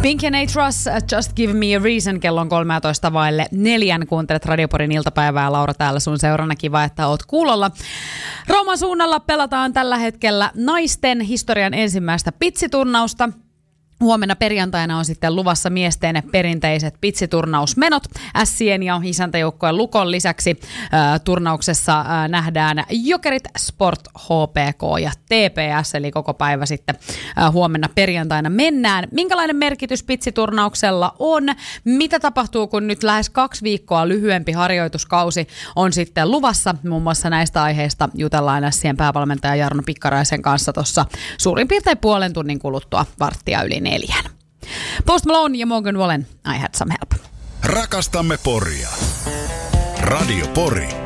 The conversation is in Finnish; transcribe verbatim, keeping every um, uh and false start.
Pink and Trust, Just Give Me a Reason, kello on kolmetoista vaille neljän. Kuuntelet Radioporin iltapäivää. Laura täällä sun seurana. Kiva, että oot kuulolla. Rooman suunnalla pelataan tällä hetkellä naisten historian ensimmäistä pitsiturnausta. Huomenna perjantaina on sitten luvassa miesten perinteiset pitsiturnausmenot. Ässien ja isäntäjoukkojen Lukon lisäksi ä, turnauksessa ä, nähdään Jokerit, Sport, H P K ja T P S, eli koko päivä sitten ä, huomenna perjantaina mennään. Minkälainen merkitys pitsiturnauksella on? Mitä tapahtuu, kun nyt lähes kaksi viikkoa lyhyempi harjoituskausi on sitten luvassa? Muun muassa näistä aiheista jutellaan Ässien päävalmentaja Jarno Pikkaraisen kanssa tuossa suurin piirtein puolen tunnin kuluttua varttia yli neljän. Post Malone ja Morgan Wallen, I Had Some Help. Rakastamme Poria. Radio Pori.